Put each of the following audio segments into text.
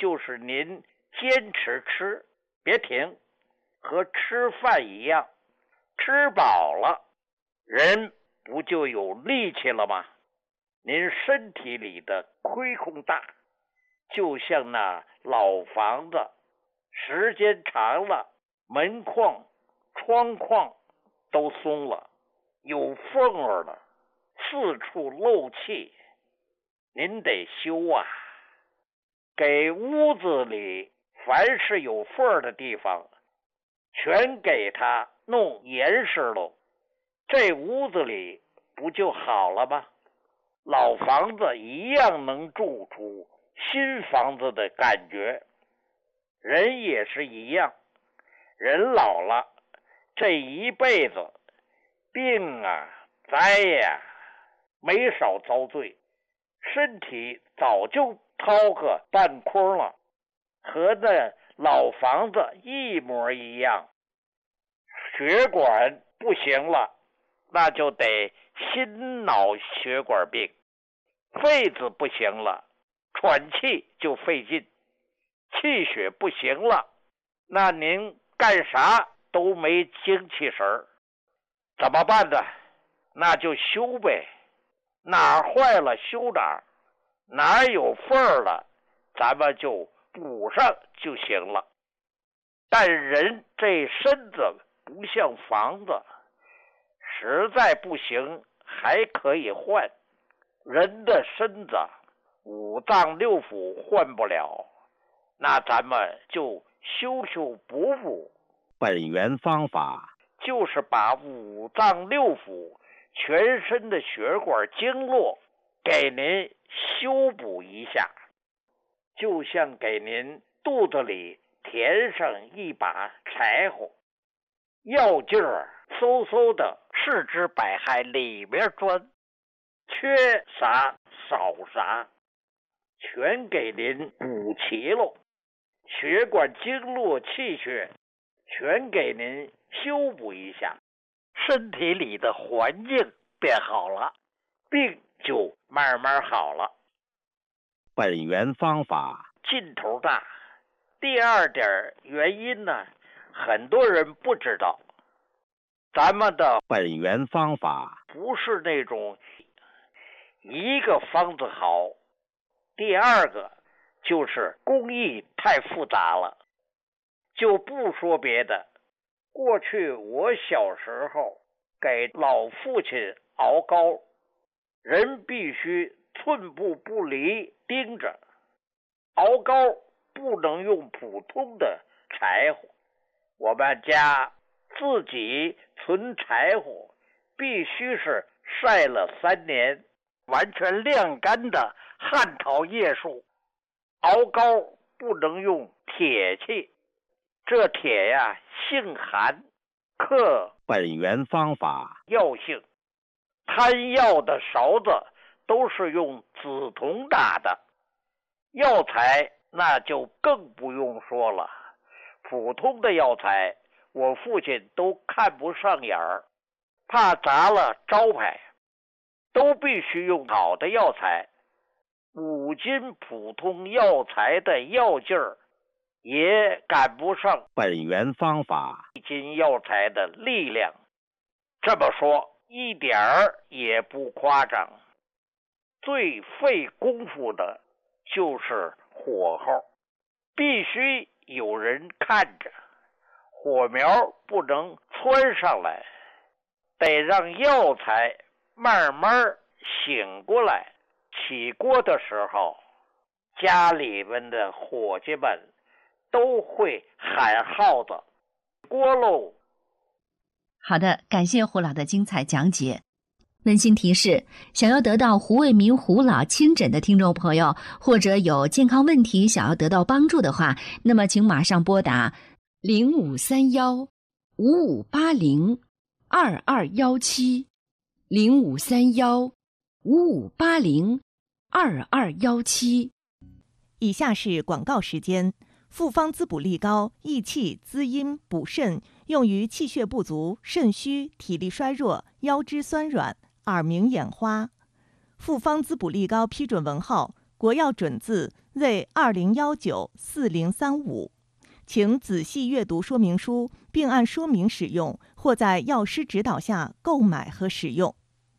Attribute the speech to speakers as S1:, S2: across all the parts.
S1: 就是您坚持吃，别停，和吃饭一样，吃饱了，人不就有力气了吗？您身体里的亏空大，就像那老房子，时间长了，门框、窗框都松了，有缝儿了，四处漏气，您得修啊。给屋子里凡是有缝儿的地方，全给它弄严实喽，这屋子里不就好了吗？老房子一样能住出新房子的感觉，人也是一样，人老了，这一辈子病啊灾呀没少遭罪，身体早就掏个半空了，和那老房子一模一样。血管不行了，那就得心脑血管病；肺子不行了，喘气就费劲；气血不行了，那您干啥都没精气神儿。怎么办呢？那就修呗，哪儿坏了修哪儿，哪儿有缝儿了，咱们就补上就行了。但人这身子不像房子，实在不行还可以换。人的身子五脏六腑换不了，那咱们就修修补补。
S2: 本源方法
S1: 就是把五脏六腑全身的血管经络给您修补一下，就像给您肚子里填上一把柴火，药劲儿嗖嗖的四肢百骸里边钻，缺啥少啥全给您补齐喽，血管经络气血全给您修补一下，身体里的环境变好了，病就慢慢好了。
S2: 本源方法
S1: 劲头大。第二点原因呢，很多人不知道，咱们的
S2: 本源方法
S1: 不是那种一个方子好，第二个就是工艺太复杂了。就不说别的，过去我小时候给老父亲熬膏，人必须寸步不离盯着，熬膏不能用普通的柴火，我们家自己存柴火必须是晒了3年完全晾干的旱桃叶树，熬膏不能用铁器，这铁呀性寒，克
S2: 本源方法
S1: 药性，摊药的勺子都是用紫铜打的，药材那就更不用说了，普通的药材我父亲都看不上眼儿，怕砸了招牌，都必须用好的药材。5斤普通药材的药劲儿也赶不上
S2: 本源方法
S1: 1斤药材的力量。这么说一点儿也不夸张。最费功夫的就是火候，必须有人看着，火苗不能窜上来，得让药材慢慢醒过来。起锅的时候，家里面的伙计们都会喊号子，锅喽。
S3: 好的，感谢胡老的精彩讲解。温馨提示，想要得到胡卫民胡老亲诊的听众朋友，或者有健康问题想要得到帮助的话，那么请马上拨打0531-5580-2217 0531-5580-2217。
S4: 以下是广告时间。复方滋补力高，益气滋阴补肾，用于气血不足、肾虚、体力衰弱、腰肢酸软、耳鸣眼花。复方滋补力高批准文号国药准字Z20194035，请仔细阅读说明书，并按说明使用，或在药师指导下购买和使用。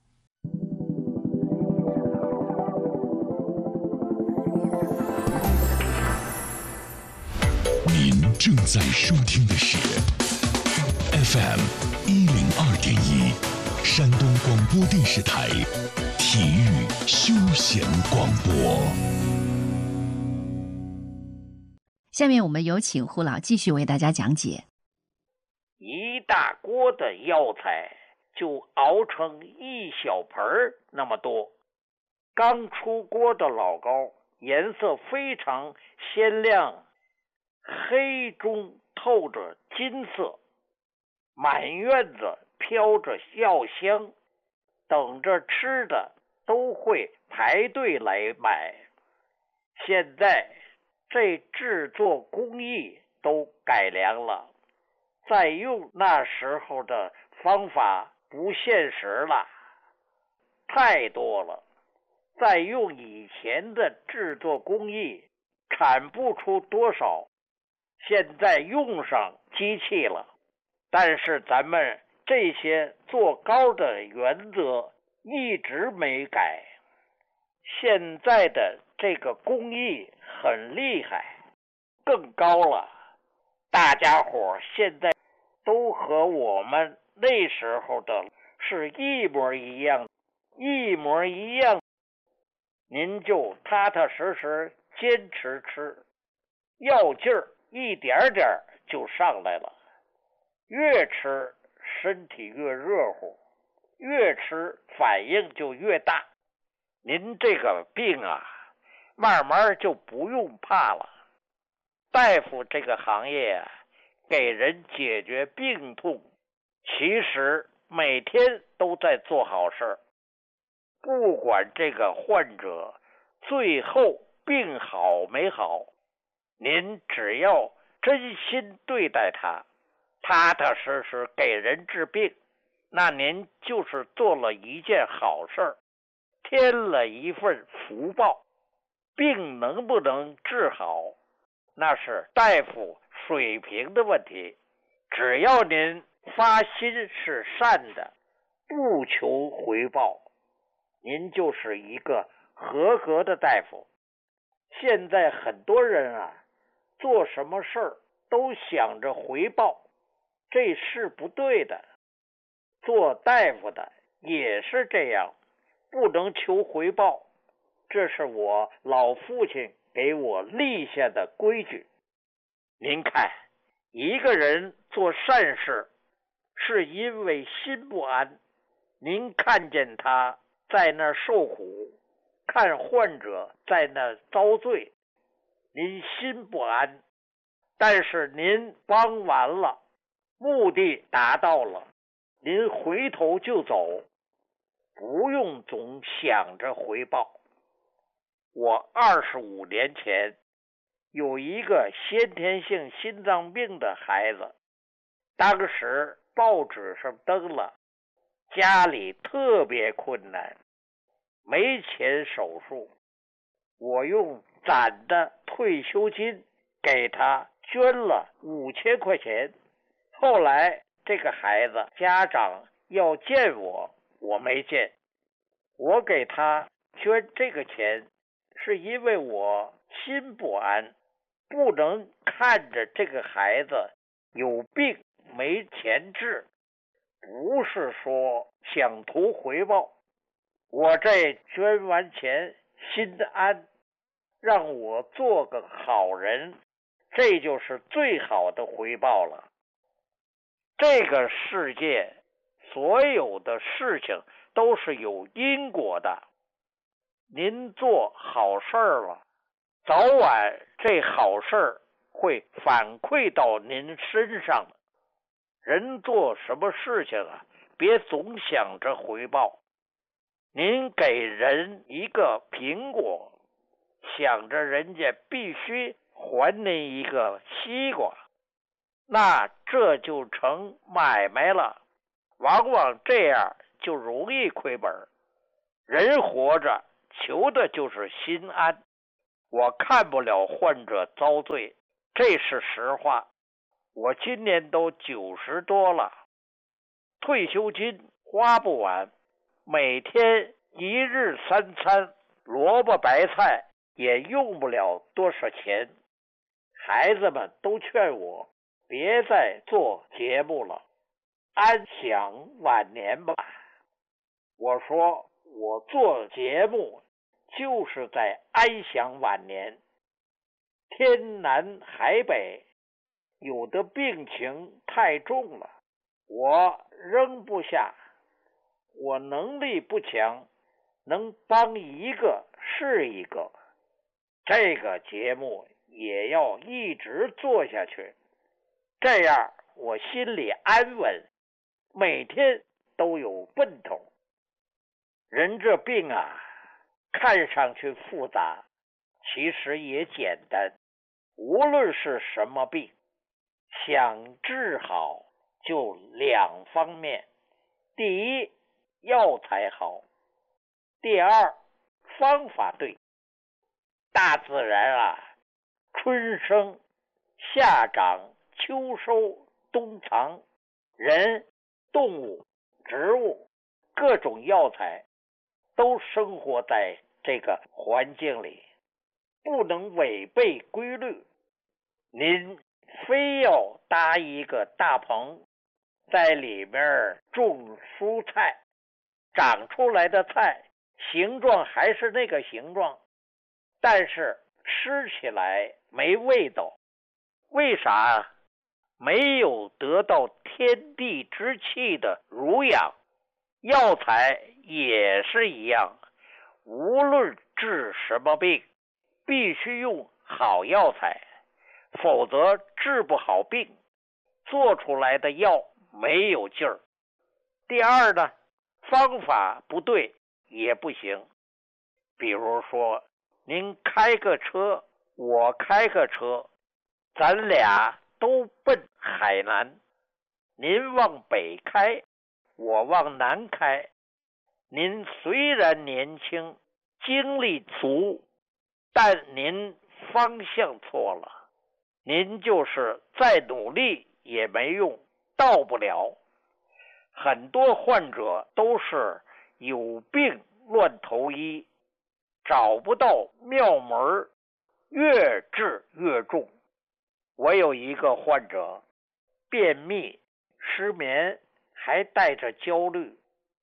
S5: 您正在收听的是 FM102.1，山东广播电视台体育休闲广播。
S3: 下面我们有请胡老继续为大家讲解。
S1: 一大锅的药材就熬成一小盆儿那么多，刚出锅的老膏颜色非常鲜亮，黑中透着金色，满院子飘着药香，等着吃的都会排队来买。现在这制作工艺都改良了，再用那时候的方法不现实了，太多了。再用以前的制作工艺产不出多少，现在用上机器了，但是咱们这些做膏的原则一直没改。现在的这个工艺很厉害，更高了，大家伙现在都和我们那时候的是一模一样，一模一样。您就踏踏实实坚持吃，药劲儿一点点就上来了，越吃身体越热乎，越吃反应就越大。您这个病啊，慢慢就不用怕了。大夫这个行业啊，给人解决病痛，其实每天都在做好事。不管这个患者最后病好没好，您只要真心对待他，踏踏实实给人治病，那您就是做了一件好事，添了一份福报。病能不能治好，那是大夫水平的问题。只要您发心是善的，不求回报，您就是一个合格的大夫。现在很多人啊，做什么事儿都想着回报，这是不对的。做大夫的也是这样，不能求回报，这是我老父亲给我立下的规矩。您看，一个人做善事是因为心不安，您看见他在那受苦，看患者在那遭罪，您心不安，但是您帮完了，目的达到了，您回头就走，不用总想着回报。我25年前有一个先天性心脏病的孩子，当时报纸上登了，家里特别困难，没钱手术，我用攒的退休金给他捐了5000块钱。后来这个孩子家长要见我，我没见。我给他捐这个钱是因为我心不安，不能看着这个孩子有病没钱治，不是说想图回报。我这捐完钱心安，让我做个好人，这就是最好的回报了。这个世界所有的事情都是有因果的，您做好事了，早晚这好事会反馈到您身上的。人做什么事情啊，别总想着回报。您给人一个苹果，想着人家必须还您一个西瓜，那这就成买卖了，往往这样就容易亏本。人活着求的就是心安， 我看不了患者遭罪，这是实话。我今年都90多了，退休金花不完，每天一日3餐，萝卜白菜也用不了多少钱。孩子们都劝我别再做节目了，安享晚年吧。我说我做节目就是在安享晚年。天南海北，有的病情太重了，我扔不下，我能力不强，能帮一个是一个。这个节目也要一直做下去，这样我心里安稳，每天都有奔头。人这病啊，看上去复杂，其实也简单。无论是什么病，想治好就2方面：第一，药材好；第二，方法对。大自然啊，春生、夏长、秋收、冬藏，人、动物、植物，各种药材都生活在这个环境里，不能违背规律。您非要搭一个大棚，在里面种蔬菜，长出来的菜形状还是那个形状，但是吃起来没味道。为啥？没有得到天地之气的濡养。药材也是一样，无论治什么病，必须用好药材，否则治不好病，做出来的药没有劲儿。第二呢，方法不对也不行。比如说，您开个车，我开个车，咱俩都奔海南，您往北开，我往南开。您虽然年轻，精力足，但您方向错了，您就是再努力也没用，到不了。很多患者都是有病乱投医，找不到妙门，越治越重。我有一个患者，便秘、失眠，还带着焦虑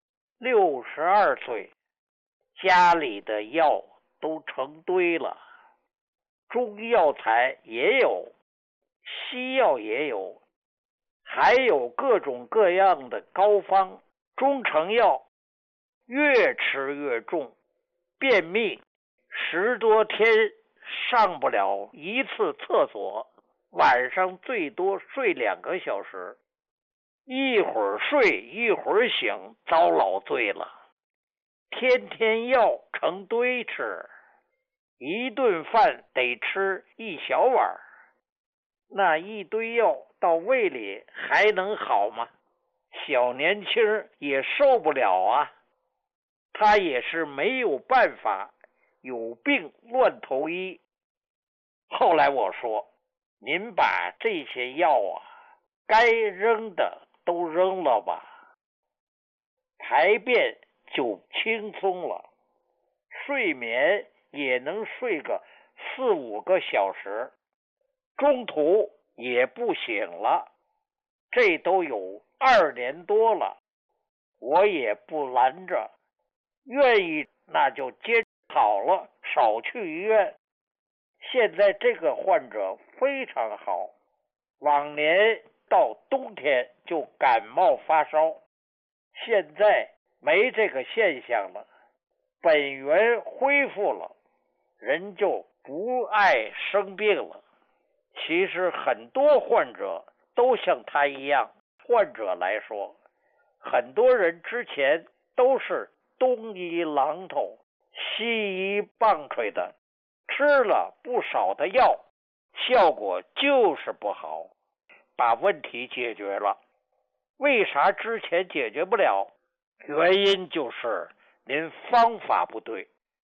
S1: ，62岁，家里的药都成堆了，中药材也有，西药也有，还有各种各样的膏方、中成药，越吃越重，便秘10多天上不了一次厕所，晚上最多睡2个小时，一会儿睡一会儿醒，遭老罪了。天天药成堆吃，一顿饭得吃1小碗，那一堆药到胃里还能好吗？小年轻也受不了啊。他也是没有办法，有病乱投医。后来我说，您把这些药啊，该扔的都扔了吧，排便就轻松了，睡眠也能睡个4、5个小时，中途也不醒了。这都有2年多了，我也不拦着，愿意那就接好了，少去医院。现在这个患者非常好，往年到冬天就感冒发烧，现在没这个现象了，本源恢复了，人就不爱生病了。其实很多患者都像他一样，患者来说，很多人之前都是东医榔头西医棒槌的，吃了不少的药，效果就是不好，把问题解决了。为啥之前解决不了？原因就是您方法不对。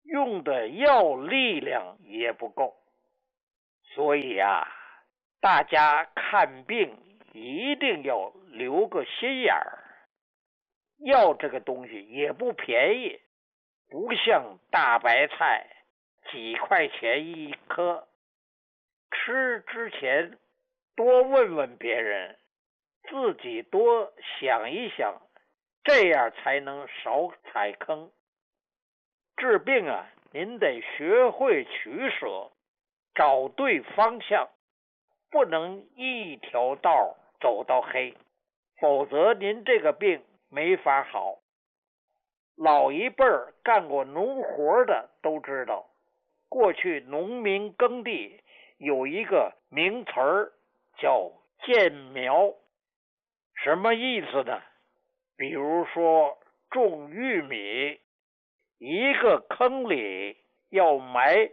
S1: 用的药力量也不够。所以大家看病一定要留个心眼儿。药这个东西也不便宜，不像大白菜几块钱一颗。吃之前多问问别人，自己多想一想，这样才能少踩坑。治病您得学会取舍，找对方向，不能一条道走到黑，否则您这个病没法好。老一辈儿干过农活的都知道，过去农民耕地有一个名词儿叫间苗。什么意思呢？比如说种玉米，一个坑里要埋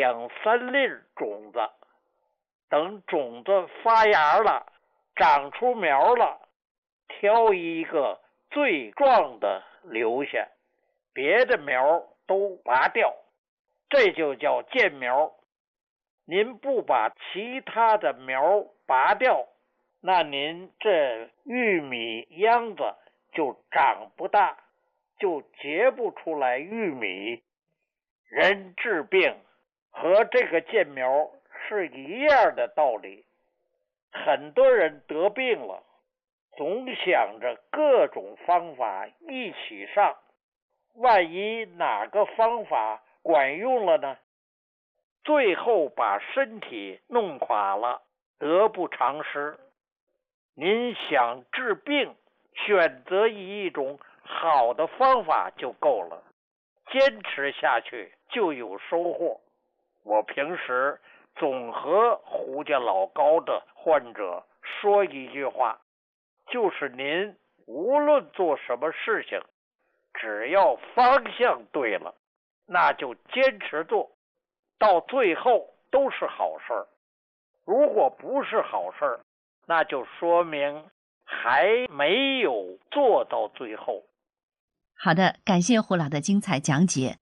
S1: 2-3粒种子，等种子发芽了，长出苗了，挑一个最壮的留下，别的苗都拔掉，这就叫间苗。您不把其他的苗拔掉，那您这玉米秧子就长不大，就结不出来玉米。人治病和这个间苗是一样的道理。很多人得病了，总想着各种方法一起上，万一哪个方法管用了呢？最后把身体弄垮了，得不偿失。您想治病，选择一种好的方法就够了，坚持下去就有收获。我平时总和胡家老高的患者说一句话，就是您无论做什么事情，只要方向对了，那就坚持做，到最后都是好事儿。如果不是好事儿，那就说明还没有做到最后。
S3: 好的，感谢胡老的精彩讲解。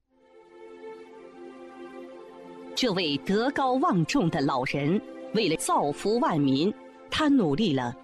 S6: 这位德高望重的老人，为了造福万民，他努力了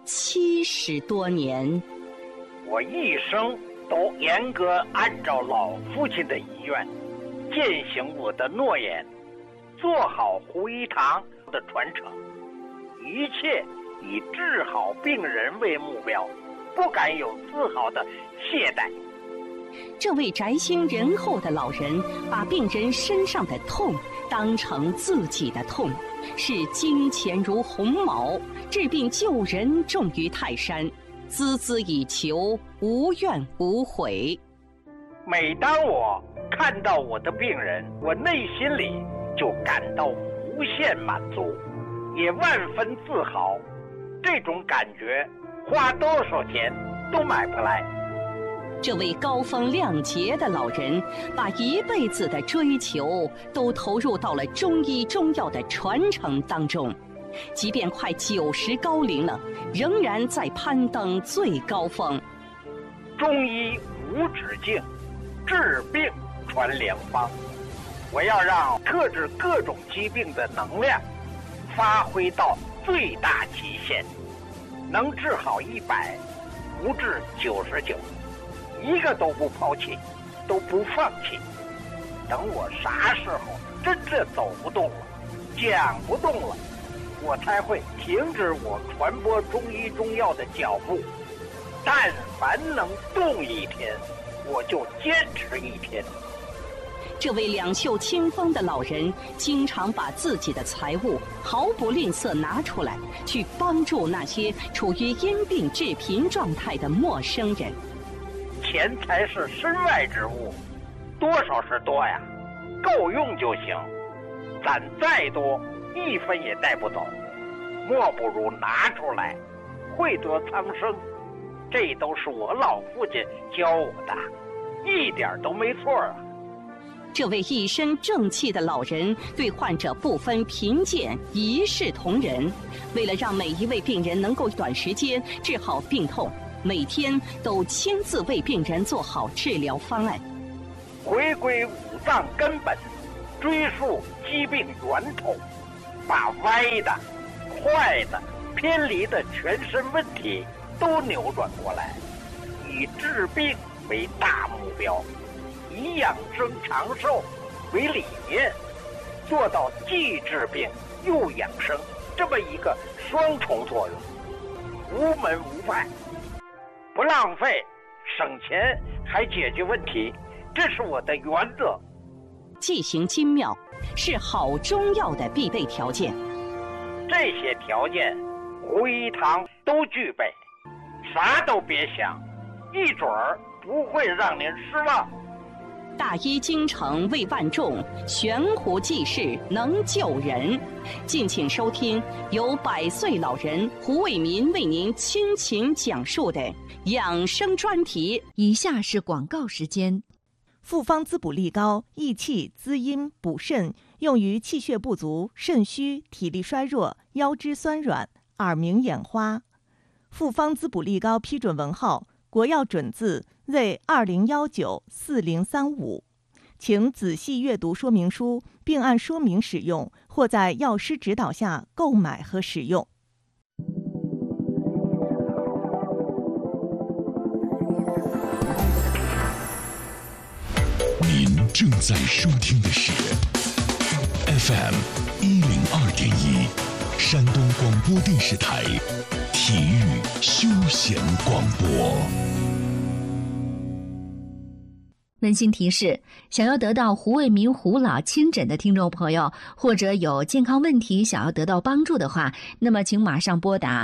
S6: 70多年。
S1: 我一生都严格按照老父亲的遗愿，践行我的诺言，做好胡一堂的传承，一切以治好病人为目标，不敢有丝毫的懈怠。
S6: 这位宅心仁厚的老人，把病人身上的痛当成自己的痛，视金钱如鸿毛，治病救人重于泰山，孜孜以求，无怨无悔。
S1: 每当我看到我的病人，我内心里就感到无限满足，也万分自豪。这种感觉花多少钱都买不来。
S6: 这位高风亮节的老人，把一辈子的追求都投入到了中医中药的传承当中，即便快90高龄了，仍然在攀登最高峰。
S1: 中医无止境，治病传良方。我要让克制各种疾病的能量发挥到最大极限，能治好100，不治99，一个都不抛弃，都不放弃。等我啥时候真正走不动了，讲不动了，我才会停止我传播中医中药的脚步。但凡能动一天，我就坚持一天。
S6: 这位两袖清风的老人，经常把自己的财物毫不吝啬拿出来，去帮助那些处于因病致贫状态的陌生人。
S1: 钱财是身外之物，多少是多呀，够用就行。攒再多，1分也带不走，莫不如拿出来，惠泽苍生。这都是我老父亲教我的，一点都没错啊。
S6: 这位一身正气的老人，对患者不分贫贱，一视同仁。为了让每一位病人能够短时间治好病痛，每天都亲自为病人做好治疗方案。
S1: 回归五脏根本，追溯疾病源头，把歪的、坏的、偏离的全身问题都扭转过来，以治病为大目标，以养生长寿为理念，做到既治病又养生这么一个双重作用，无门无派，不浪费，省钱还解决问题，这是我的原则。
S6: 剂行精妙是好中药的必备条件，
S1: 这些条件胡一堂都具备，啥都别想，一准儿不会让您失望。
S6: 大医精诚为万众，悬壶济世能救人。敬请收听由100岁老人胡卫民为您倾情讲述的养生专题。
S3: 以下是广告时间。
S4: 复方滋补力高，益气滋阴补肾，用于气血不足、肾虚、体力衰弱、腰肢酸软、耳鸣眼花。复方滋补力高批准文号国药准字为20194035，请仔细阅读说明书，并按说明使用，或在药师指导下购买和使用。
S5: 您正在收听的是 FM 102.1，山东广播电视台体育休闲广播。
S3: 温馨提示：想要得到胡卫民胡老亲诊的听众朋友，或者有健康问题想要得到帮助的话，那么请马上拨打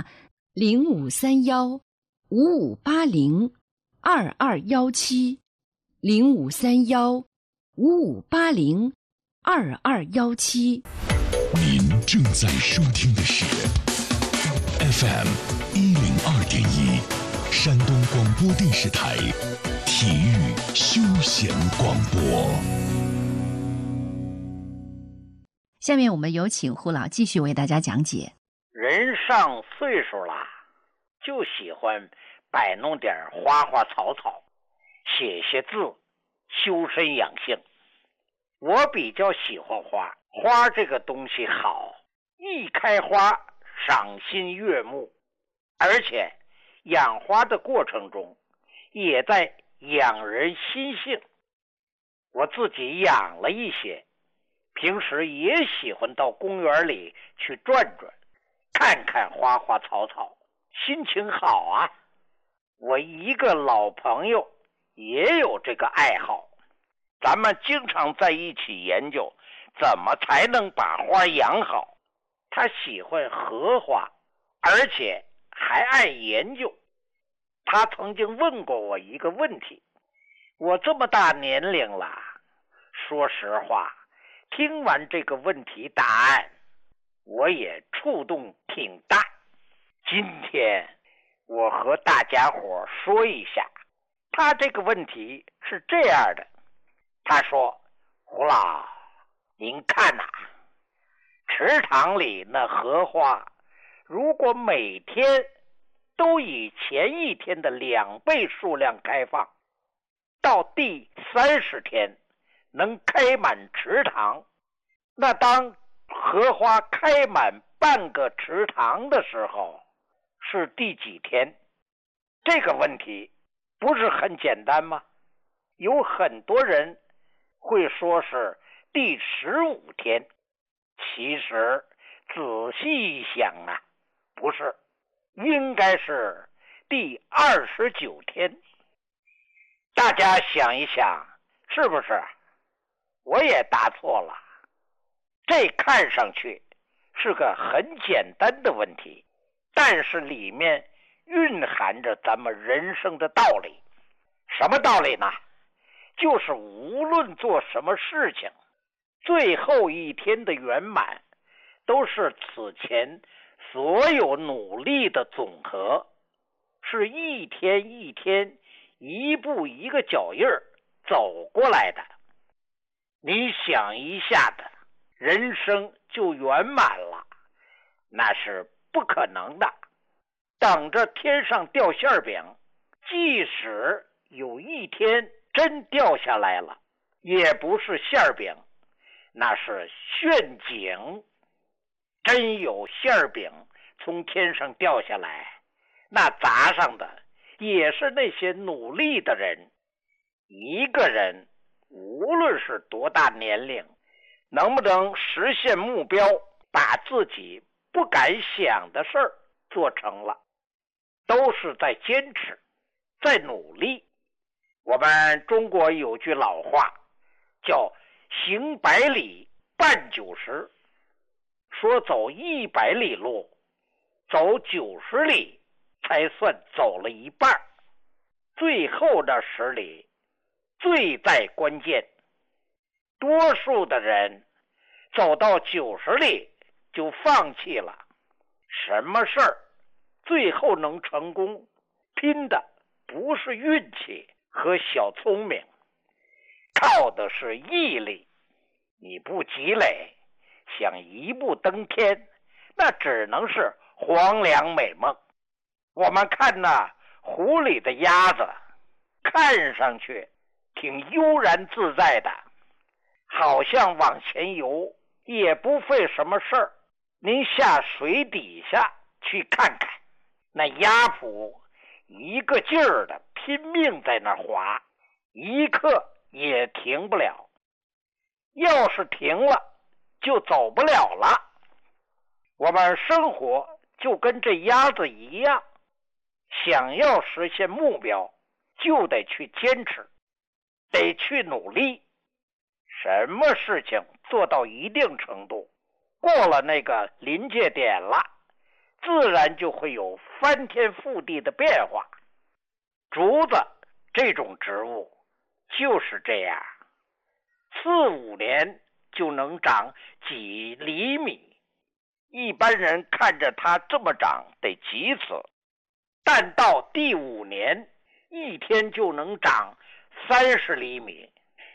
S3: 0531-5580-2217。0531-5580-2217。
S5: 您正在收听的是 FM 102.1，山东广播电视台体育休闲广播。
S3: 下面我们有请胡老继续为大家讲解。
S1: 人上岁数了，就喜欢摆弄点花花草草，写些字，修身养性。我比较喜欢花，花这个东西好，一开花赏心悦目，而且养花的过程中也在养人心性。我自己养了一些，平时也喜欢到公园里去转转，看看花花草草，心情好啊。我一个老朋友也有这个爱好，咱们经常在一起研究怎么才能把花养好。他喜欢荷花，而且还爱研究。他曾经问过我一个问题，我这么大年龄了，说实话，听完这个问题答案，我也触动挺大。今天我和大家伙说一下，他这个问题是这样的。他说，胡老，您看呐，池塘里那荷花，如果每天都以前一天的2倍数量开放，到第30天能开满池塘，那当荷花开满半个池塘的时候，是第几天？这个问题不是很简单吗？有很多人会说是第15天，其实仔细一想啊，不是，应该是第29天。大家想一想，是不是？我也答错了。这看上去是个很简单的问题，但是里面蕴含着咱们人生的道理。什么道理呢？就是无论做什么事情，最后一天的圆满都是此前所有努力的总和，是一天一天一步一个脚印儿走过来的。你想一下子，人生就圆满了，那是不可能的。等着天上掉馅饼，即使有一天真掉下来了， 也不是馅饼，那是陷阱。真有馅饼从天上掉下来，那砸上的也是那些努力的人。一个人无论是多大年龄，能不能实现目标，把自己不敢想的事儿做成了，都是在坚持，在努力。我们中国有句老话叫行100里半90，说走100里路，走90里才算走了一半，最后的10里最在关键。多数的人走到90里就放弃了。什么事儿最后能成功，拼的不是运气和小聪明，靠的是毅力。你不积累，想一步登天，那只能是黄粱美梦。我们看那湖里的鸭子，看上去挺悠然自在的，好像往前游，也不费什么事儿。您下水底下去看看，那鸭蹼一个劲儿的拼命在那划，一刻也停不了。要是停了，就走不了了。我们生活就跟这鸭子一样，想要实现目标，就得去坚持，得去努力。什么事情做到一定程度，过了那个临界点了，自然就会有翻天覆地的变化。竹子这种植物就是这样，4-5年就能长几厘米，一般人看着它这么长得急死，但到第5年，一天就能长30厘米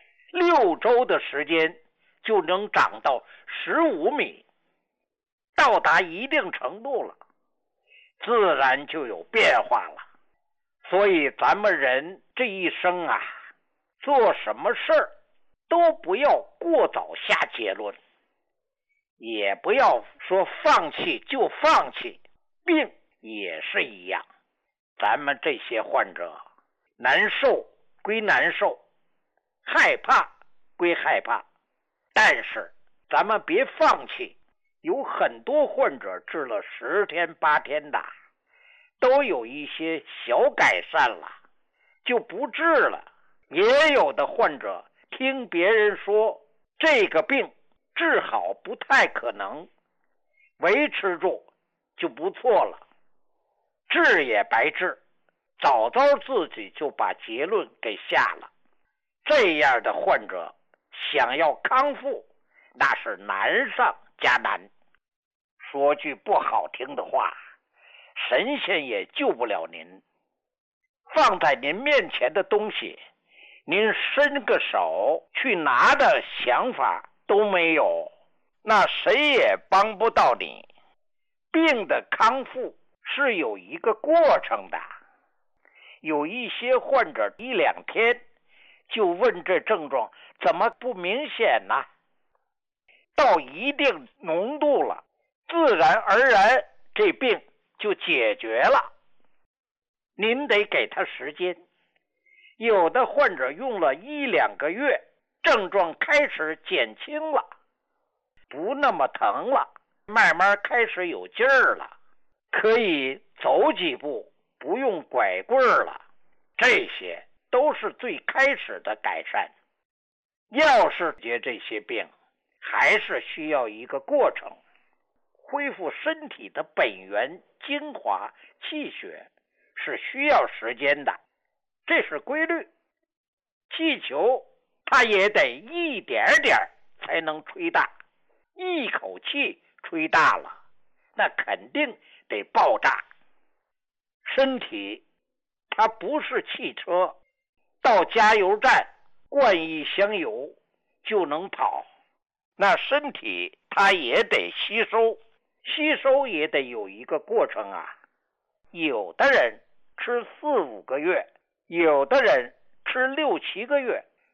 S1: ，6周的时间就能长到15米，到达一定程度了，自然就有变化了。所以咱们人这一生啊，做什么事儿都不要过早下结论，也不要说放弃就放弃。病也是一样，咱们这些患者难受归难受，害怕归害怕，但是咱们别放弃。有很多患者治了10天8天的，都有一些小改善了，就不治了。也有的患者听别人说这个病治好不太可能，维持住就不错了，治也白治，早早自己就把结论给下了。这样的患者想要康复，那是难上加难。说句不好听的话，神仙也救不了您。放在您面前的东西，您伸个手去拿的想法都没有，那谁也帮不到你。病的康复是有一个过程的，有一些患者1-2天就问这症状怎么不明显呢？到一定浓度了，自然而然这病就解决了。您得给他时间。有的患者用了1-2个月，症状开始减轻了，不那么疼了，慢慢开始有劲儿了，可以走几步，不用拐棍了。这些都是最开始的改善。要是解这些病，还是需要一个过程，恢复身体的本源精华气血是需要时间的，这是规律。气球它也得一点点才能吹大，一口气吹大了，那肯定得爆炸。身体它不是汽车，到加油站灌一箱油就能跑，那身体它也得吸收，吸收也得有一个过程啊。有的人吃4-5个月，有的人吃6-7个月，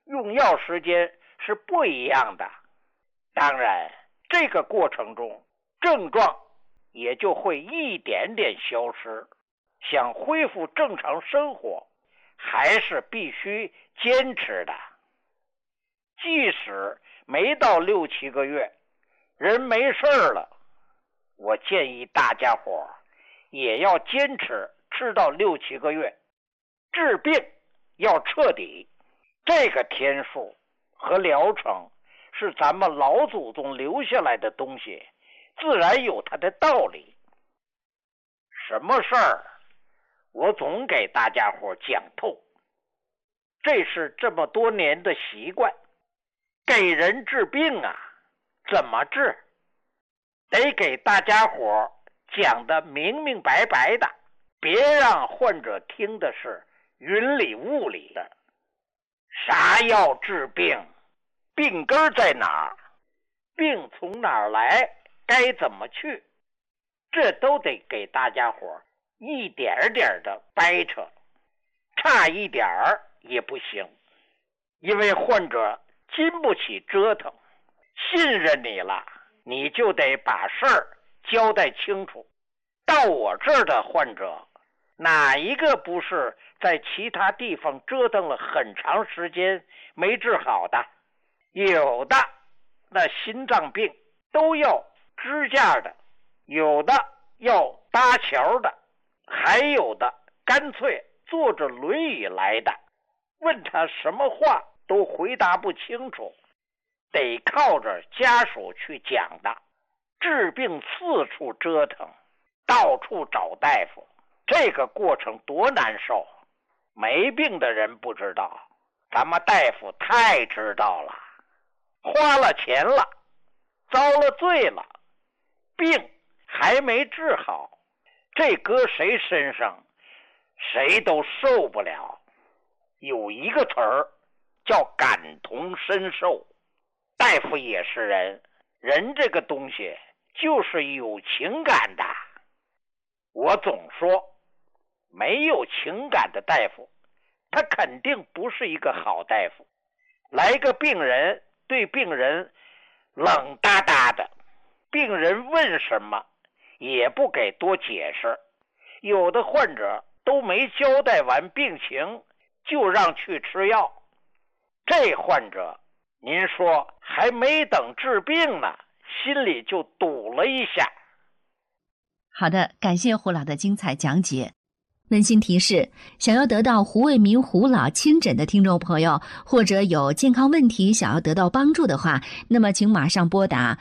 S1: 用药时间是不一样的。当然，这个过程中症状也就会一点点消失。想恢复正常生活，还是必须坚持的。即使没到6、7个月，人没事了，我建议大家伙也要坚持吃到6、7个月。治病要彻底，这个天数和疗程是咱们老祖宗留下来的东西，自然有它的道理。什么事儿我总给大家伙讲透，这是这么多年的习惯。给人治病啊，怎么治？得给大家伙讲得明明白白的，别让患者听的是云里雾里的。啥药治病？病根在哪儿？病从哪儿来？该怎么去？这都得给大家伙一点点的掰扯，差一点儿也不行，因为患者经不起折腾。信任你了，你就得把事儿交代清楚。到我这儿的患者，哪一个不是在其他地方折腾了很长时间没治好的？有的那心脏病都要支架的，有的要搭桥的，还有的干脆坐着轮椅来的，问他什么话都回答不清楚，得靠着家属去讲的。治病四处折腾，到处找大夫，这个过程多难受。没病的人不知道，咱们大夫太知道了。花了钱了，遭了罪了，病还没治好，这搁谁身上谁都受不了。有一个词儿叫感同身受。大夫也是人，人这个东西就是有情感的。我总说，没有情感的大夫，他肯定不是一个好大夫。来个病人，对病人冷哒哒的，病人问什么也不给多解释，有的患者都没交代完病情就让去吃药。这患者您说还没等治病呢，心里就堵了一下。
S3: 好的，感谢胡老的精彩讲解。温馨提示，想要得到胡卫民胡老亲诊的听众朋友，或者有健康问题想要得到帮助的话，那么请马上拨打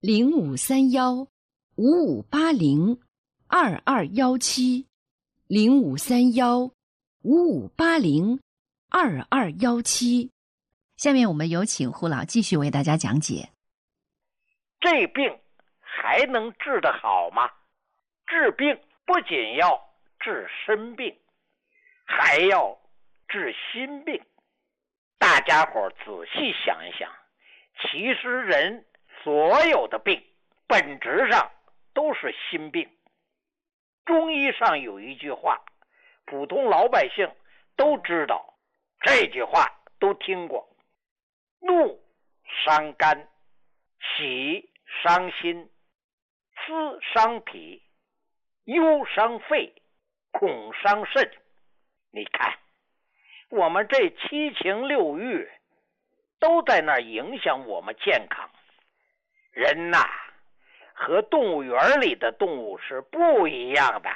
S3: 0531-5580-2217 0531-5580-2217。下面我们有请胡老继续为大家讲解。
S1: 这病还能治得好吗？治病不仅要治身病，还要治心病。大家伙仔细想一想，其实人所有的病本质上都是心病。中医上有一句话，普通老百姓都知道，这句话都听过：怒伤肝，喜伤心，思伤脾，忧伤肺，恐伤肾。你看，我们这七情六欲都在那儿影响我们健康。人呐，和动物园里的动物是不一样的。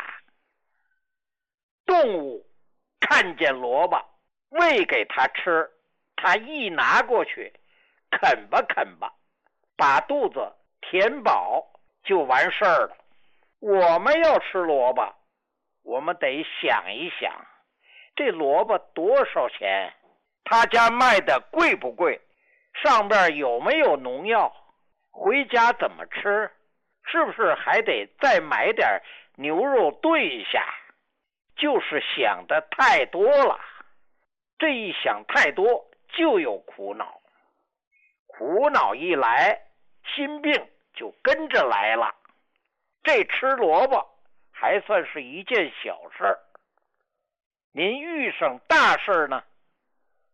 S1: 动物看见萝卜，喂给它吃，它一拿过去，啃吧啃吧，把肚子填饱就完事儿了。我们要吃萝卜，我们得想一想，这萝卜多少钱？他家卖的贵不贵？上边有没有农药？回家怎么吃？是不是还得再买点牛肉炖一下？就是想的太多了，这一想太多就有苦恼，苦恼一来，心病就跟着来了。这吃萝卜还算是一件小事儿，您遇上大事呢，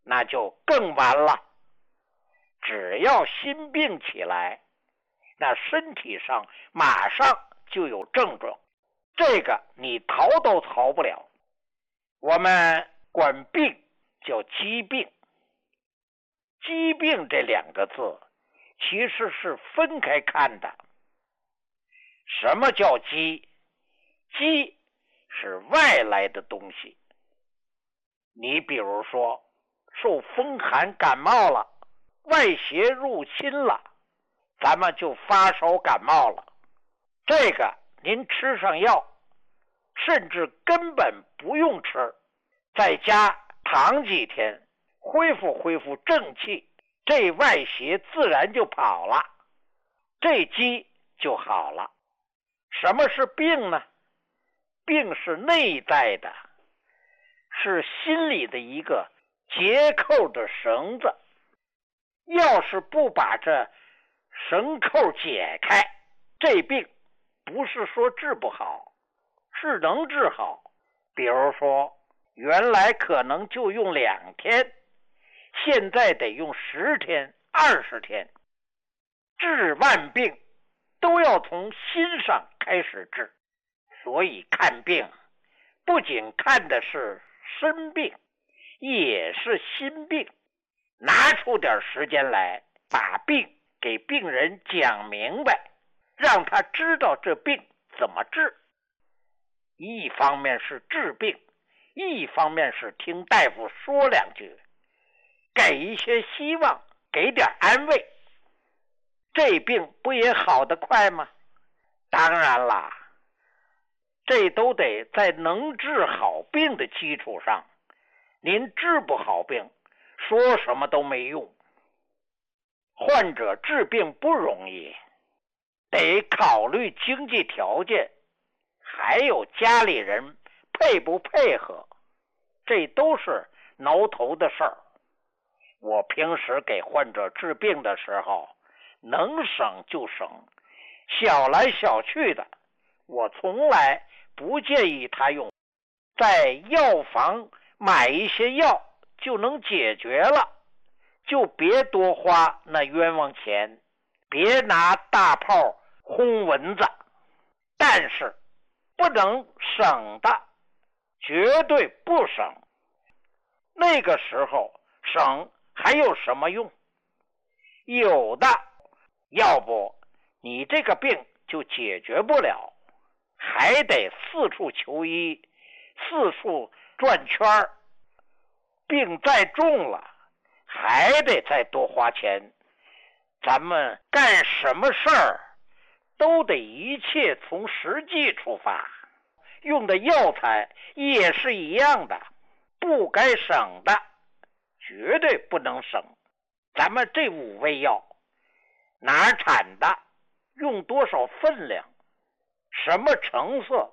S1: 那就更完了。只要心病起来，那身体上马上就有症状，这个你逃都逃不了。我们管病叫疾病，疾病这两个字其实是分开看的。什么叫疾？疾是外来的东西。你比如说受风寒感冒了，外邪入侵了，咱们就发烧感冒了。这个您吃上药，甚至根本不用吃，在家躺几天，恢复正气，这外邪自然就跑了，这疾就好了。什么是病呢？病是内在的，是心里的一个结扣的绳子。要是不把这绳扣解开，这病不是说治不好，是能治好。比如说原来可能就用2天，现在得用10天、20天。治万病都要从心上开始治，所以看病不仅看的是身病，也是心病。拿出点时间来，把病给病人讲明白，让他知道这病怎么治。一方面是治病，一方面是听大夫说2句，给一些希望，给点安慰。这病不也好得快吗？当然啦，这都得在能治好病的基础上。您治不好病，说什么都没用。患者治病不容易，得考虑经济条件，还有家里人配不配合，这都是挠头的事儿。我平时给患者治病的时候，能省就省，小来小去的，我从来不建议他用。在药房买一些药就能解决了，就别多花那冤枉钱，别拿大炮轰蚊子。但是不能省的，绝对不省。那个时候省还有什么用？有的，要不你这个病就解决不了，还得四处求医，四处转圈儿。病再重了，还得再多花钱。咱们干什么事儿都得一切从实际出发，用的药材也是一样的，不该省的绝对不能省。咱们这5味药哪儿产的，用多少分量，什么成色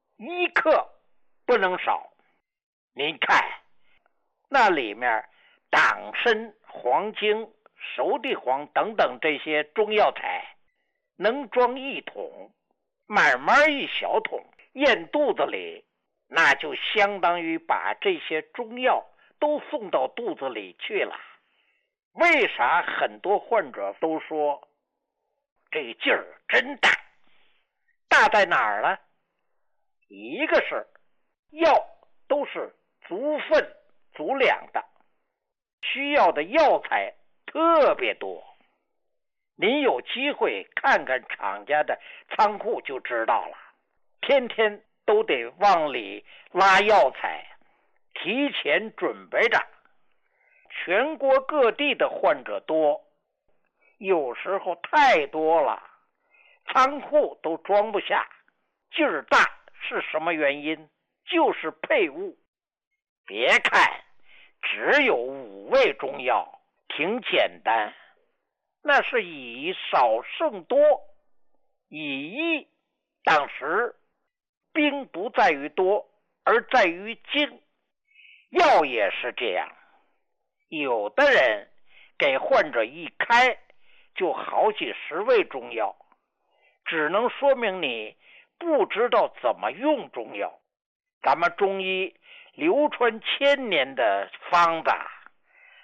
S1: ，1克不能少。您看那里面党参、黄精、熟地黄等等这些中药材，能装1桶，慢慢1小桶咽肚子里，那就相当于把这些中药都送到肚子里去了。为啥很多患者都说这劲儿真大？大在哪儿呢？一个是药都是足分足量的，需要的药材特别多。您有机会看看厂家的仓库就知道了，天天都得往里拉药材，提前准备着。全国各地的患者多，有时候太多了，仓库都装不下。劲儿大是什么原因？就是配伍。别看只有5味中药，挺简单，那是以少胜多，以一当十。兵不在于多，而在于精。药也是这样，有的人给患者一开就好几10味中药，只能说明你不知道怎么用中药。咱们中医流传1000年的方子，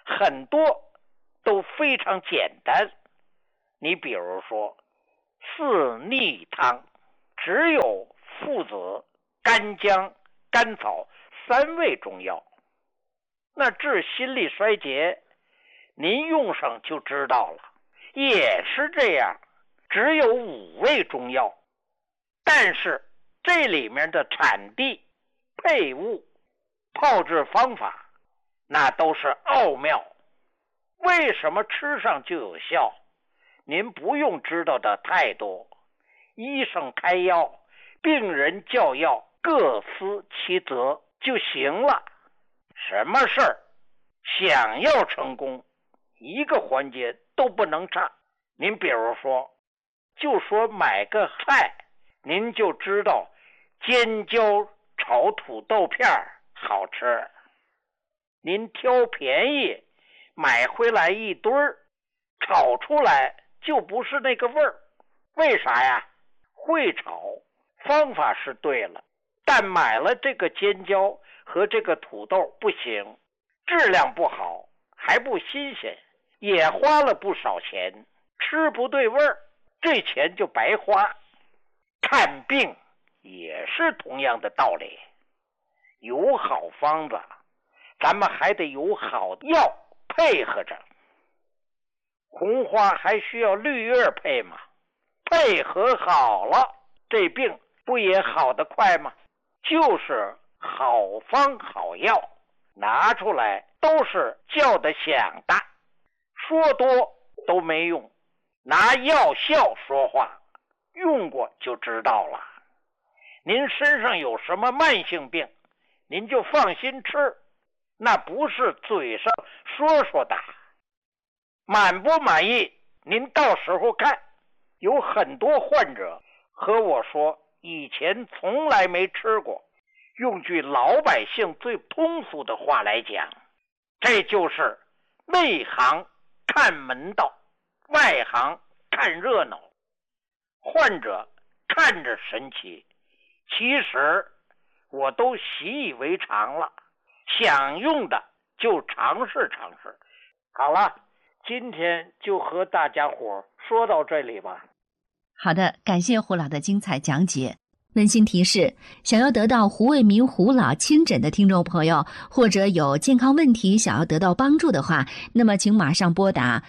S1: 很多都非常简单。你比如说四逆汤，只有附子、干姜、甘草3味中药。那治心力衰竭，您用上就知道了，也是这样，只有5味中药。但是这里面的产地、配物、炮制方法，那都是奥妙。为什么吃上就有效？您不用知道的太多，医生开药，病人叫药，各司其责就行了。什么事儿想要成功，一个环节都不能差。您比如说，就说买个菜，您就知道尖椒炒土豆片好吃。您挑便宜买回来一堆儿，炒出来就不是那个味儿。为啥呀？会炒，方法是对了，但买了这个尖椒和这个土豆不行，质量不好，还不新鲜，也花了不少钱，吃不对味儿，这钱就白花。看病也是同样的道理，有好方子，咱们还得有好药配合着。红花还需要绿叶配吗？配合好了，这病不也好得快吗？就是好方好药，拿出来都是叫得响的，说多都没用，拿药效说话，用过就知道了。您身上有什么慢性病，您就放心吃，那不是嘴上说说的。满不满意，您到时候看。有很多患者和我说，以前从来没吃过。用句老百姓最通俗的话来讲，这就是内行看门道，外行看热闹。患者看着神奇，其实我都习以为常了，想用的就尝试尝试。好了，今天就和大家伙说到这里吧。
S3: 好的，感谢胡老的精彩讲解。温馨提示，想要得到胡卫民胡老亲诊的听众朋友，或者有健康问题想要得到帮助的话，那么请马上拨打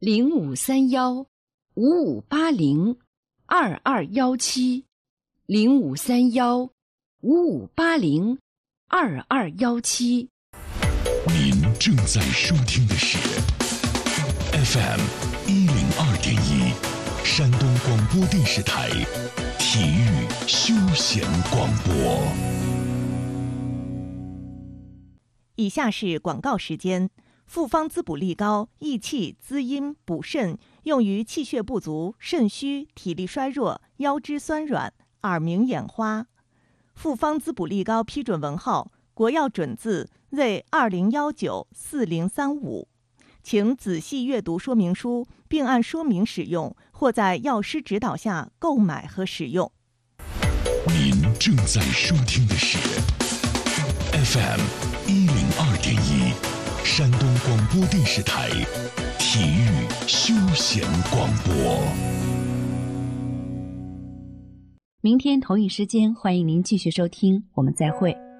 S3: 0531-5580-2217 0531-5580-2217。
S5: 您正在收听的是 FM 102.1山东广播电视台体育休闲广播。
S4: 以下是广告时间。复方滋补力高，益气滋阴补肾，用于气血不足、肾虚、体力衰弱、腰肢酸软、耳鸣眼花。复方滋补力高批准文号：国药准字Z20194035。请仔细阅读说明书，并按说明使用，或在药师指导下购买和使用。
S5: 您正在收听的是 FM 102.1山东广播电视台体育休闲广播。
S3: 明天同一时间，欢迎您继续收听，我们再会。